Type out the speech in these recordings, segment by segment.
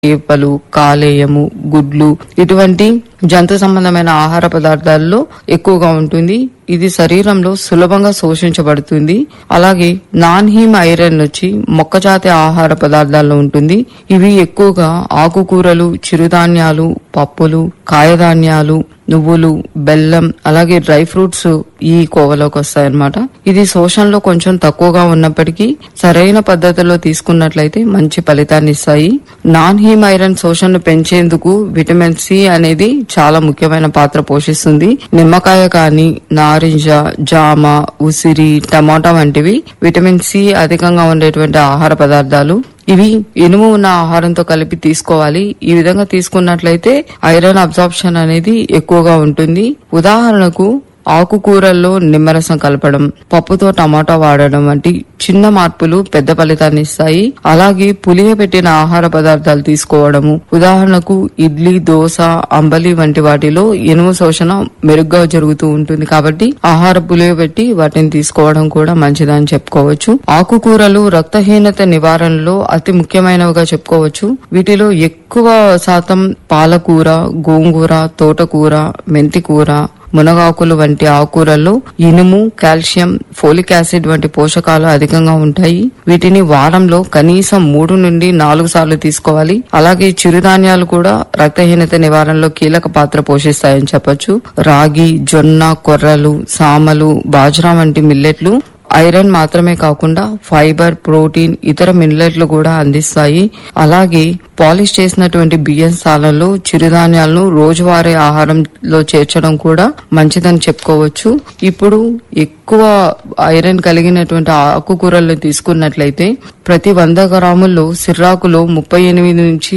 చేపలు, కాలేయము, గుడ్లు ఇటువంటి జంతు సంబంధమైన ఆహార పదార్థాల్లో ఎక్కువగా ఉంటుంది. ఇది శరీరంలో సులభంగా శోషించబడుతుంది. అలాగే నాన్ హీమ్ ఐరన్ వచ్చి మొక్కజాతి ఆహార పదార్థాల్లో ఉంటుంది. ఇవి ఎక్కువగా ఆకుకూరలు, చిరుధాన్యాలు, పప్పులు, కాయధాన్యాలు, నువ్వులు, బెల్లం అలాగే డ్రై ఫ్రూట్స్ ఈ కోవలోకి వస్తాయన్నమాట. ఇది శోషణలో కొంచెం తక్కువగా ఉన్నప్పటికీ సరైన పద్ధతిలో తీసుకున్నట్లయితే మంచి ఫలితాన్ని ఇస్తాయి. నాన్ హీమ్ ఐరన్ శోషణను పెంచేందుకు విటమిన్ సి అనేది చాలా ముఖ్యమైన పాత్ర పోషిస్తుంది. నిమ్మకాయ కానీ, నారింజ, జామ, ఉసిరి, టమాటా వంటివి విటమిన్ సి అధికంగా ఉండేటువంటి ఆహార పదార్థాలు. ఇవి ఇనుము ఉన్న ఆహారంతో కలిపి తీసుకోవాలి. ఈ విధంగా తీసుకున్నట్లయితే ఐరన్ అబ్జార్ప్షన్ అనేది ఎక్కువగా ఉంటుంది. ఉదాహరణకు ఆకుకూరల్లో నిమ్మరసం కలపడం, పప్పుతో టమాటా వాడడం వంటి చిన్న మార్పులు పెద్ద ఫలితాన్ని ఇస్తాయి. అలాగే పులియబెట్టిన ఆహార పదార్థాలు తీసుకోవడము, ఉదాహరణకు ఇడ్లీ, దోశ, అంబలి వంటి వాటిలో ఇనుము శోషణ మెరుగ్గా జరుగుతూ ఉంటుంది. కాబట్టి ఆహార పులియబెట్టి వాటిని తీసుకోవడం కూడా మంచిదని చెప్పుకోవచ్చు. ఆకుకూరలు రక్తహీనత నివారణలో అతి ముఖ్యమైనవిగా చెప్పుకోవచ్చు. వీటిలో ఎక్కువ శాతం పాలకూర, గోంగూర, తోటకూర, మెంతికూర, మునగాకులు వంటి ఆకుకూరల్లో ఇనుము, కాల్షియం, ఫోలిక్ యాసిడ్ వంటి పోషకాలు అధికంగా ఉంటాయి. వీటిని వారంలో కనీసం 3 నుండి 4 సార్లు తీసుకోవాలి. అలాగే చిరుధాన్యాలు కూడా రక్తహీనత నివారణలో కీలక పాత్ర పోషిస్తాయని చెప్పొచ్చు. రాగి, జొన్న, కొర్రలు, సామలు, బాజ్రా వంటి మిల్లెట్లు ఐరన్ మాత్రమే కాకుండా ఫైబర్, ప్రోటీన్, ఇతర మినరల్లు కూడా అందిస్తాయి. అలాగే పాలిష్ చేసినటువంటి బియ్యం స్థానంలో చిరుధాన్యాలను రోజువారీ ఆహారంలో చేర్చడం కూడా మంచిదని చెప్పుకోవచ్చు. ఇప్పుడు ఎక్కువ ఐరన్ కలిగినటువంటి ఆకుకూరలను తీసుకున్నట్లయితే ప్రతి 100 గ్రాముల్లో సిర్రాకులో 38 నుంచి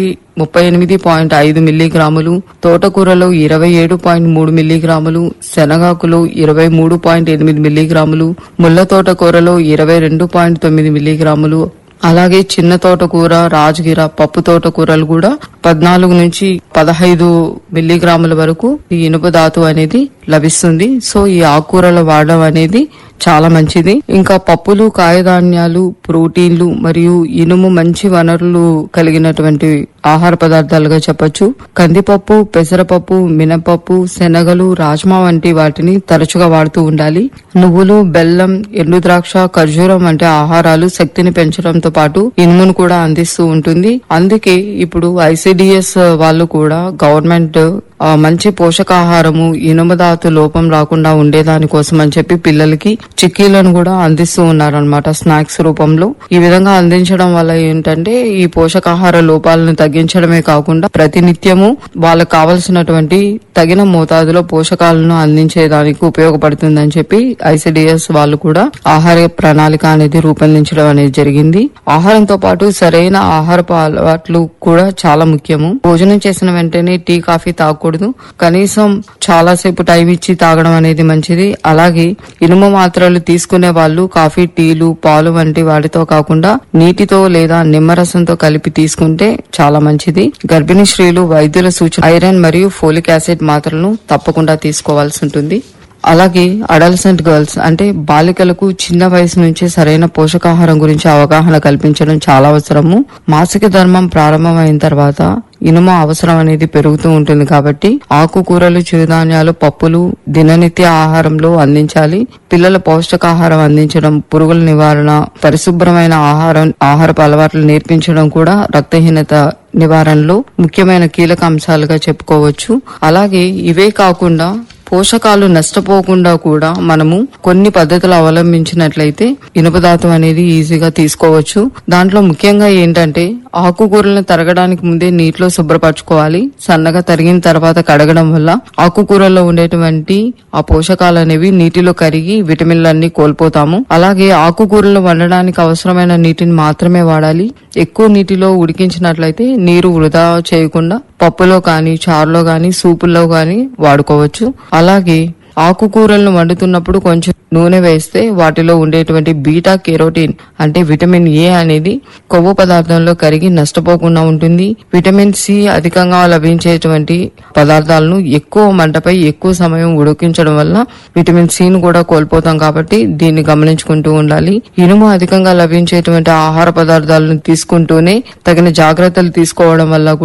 38.5 మిల్లీగ్రాములు, తోటకూరలో 27.3 మిల్లీగ్రాములు, శనగాకులో 23.8 మిల్లీగ్రాములు, ముళ్ళ తోటకూరలో 22.9 మిల్లీగ్రాములు, అలాగే చిన్న తోటకూర, రాజగిర, పప్పు తోటకూరలు కూడా 14 నుంచి 15 మిల్లీగ్రాముల వరకు ఈ ఇనుప ధాతువు అనేది లభిస్తుంది. సో ఈ ఆకుకూరలు వాడడం అనేది చాలా మంచిది. ఇంకా పప్పులు, కాయధాన్యాలు, ప్రోటీన్లు మరియు ఇనుము మంచి వనరులు కలిగినటువంటి ఆహార పదార్థాలుగా చెప్పొచ్చు. కందిపప్పు, పెసరపప్పు, మినపప్పు, శనగలు, రాజ్మా వంటి వాటిని తరచుగా వాడుతూ ఉండాలి. నువ్వులు, బెల్లం, ఎండు ద్రాక్ష, ఖర్జూరం వంటి ఆహారాలు శక్తిని పెంచడంతో పాటు ఇనుమును కూడా అందిస్తూ ఉంటుంది. అందుకే ఇప్పుడు ఐసిడిఎస్ వాళ్ళు కూడా గవర్నమెంట్ మంచి పోషకాహారము, ఇనుము ధాతు లోపం రాకుండా ఉండేదాని కోసం అని చెప్పి పిల్లలకి చిక్కీలను కూడా అందిస్తూ ఉన్నారనమాట స్నాక్స్ రూపంలో. ఈ విధంగా అందించడం వల్ల ఏంటంటే ఈ పోషకాహార లోపాలను తగ్గించడమే కాకుండా ప్రతినిత్యము వాళ్ళకు కావలసినటువంటి తగిన మోతాదులో పోషకాలను అందించేదానికి ఉపయోగపడుతుందని చెప్పి ఐసిడిఎస్ వాళ్ళు కూడా ఆహార ప్రణాళిక అనేది రూపొందించడం అనేది జరిగింది. ఆహారంతో పాటు సరైన ఆహారపు అలవాట్లు కూడా చాలా ముఖ్యము. భోజనం చేసిన వెంటనే టీ, కాఫీ తాగకూడదు. కనీసం చాలాసేపు టైం ఇచ్చి తాగడం అనేది మంచిది. అలాగే ఇనుము మాత్రలు తీసుకునే వాళ్ళు కాఫీ, టీలు, పాలు వంటి వాటితో కాకుండా నీటితో లేదా నిమ్మరసంతో కలిపి తీసుకుంటే చాలా మంచిది. గర్భిణీ స్త్రీలు వైద్యుల సూచన ఐరన్ మరియు ఫోలిక్ యాసిడ్ మాత్రలను తప్పకుండా తీసుకోవాల్సి ఉంటుంది. అలాగే అడల్సెంట్ గర్ల్స్ అంటే బాలికలకు చిన్న వయసు నుంచే సరైన పోషకాహారం గురించి అవగాహన కల్పించడం చాలా అవసరము. మాసిక ధర్మం ప్రారంభమైన తర్వాత ఇనుము అవసరం అనేది పెరుగుతూ ఉంటుంది. కాబట్టి ఆకుకూరలు, చిరుధాన్యాలు, పప్పులు దిననిత్య ఆహారంలో అందించాలి. పిల్లల పౌష్టికాహారం అందించడం, పురుగుల నివారణ, పరిశుభ్రమైన ఆహారపు అలవాట్లు నేర్పించడం కూడా రక్తహీనత నివారణలో ముఖ్యమైన కీలక అంశాలుగా చెప్పుకోవచ్చు. అలాగే ఇవే కాకుండా పోషకాలు నష్టపోకుండా కూడా మనము కొన్ని పద్ధతులు అవలంబించినట్లయితే ఇనుప ధాతు అనేది ఈజీగా తీసుకోవచ్చు. దాంట్లో ముఖ్యంగా ఏంటంటే ఆకుకూరలను తరగడానికి ముందే నీటిలో శుభ్రపరచుకోవాలి. సన్నగా తరిగిన తర్వాత కడగడం వల్ల ఆకుకూరల్లో ఉండేటువంటి ఆ పోషకాలు అనేవి నీటిలో కరిగి విటమిన్లన్నీ కోల్పోతాము. అలాగే ఆకుకూరలు వండడానికి అవసరమైన నీటిని మాత్రమే వాడాలి. ఎక్కువ నీటిలో ఉడికించినట్లయితే నీరు వృధా చేయకుండా పప్పులో కానీ, చారులో కానీ, సూపుల్లో కానీ వాడుకోవచ్చు. అలాగే ఆకుకూరలను వండుతున్నప్పుడు కొంచెం నూనె వేస్తే వాటిలో ఉండేటువంటి బీటా కెరోటిన్ అంటే విటమిన్ ఏ అనేది కొవ్వు పదార్థంలో కరిగి నష్టపోకుండా ఉంటుంది. విటమిన్ సి అధికంగా లభించేటువంటి పదార్థాలను ఎక్కువ మంటపై ఎక్కువ సమయం ఉడికించడం వల్ల విటమిన్ సి ను కూడా కోల్పోతాం కాబట్టి దీన్ని గమనించుకుంటూ ఉండాలి. ఇనుము అధికంగా లభించేటువంటి ఆహార పదార్థాలను తీసుకుంటూనే తగిన జాగ్రత్తలు తీసుకోవడం వల్ల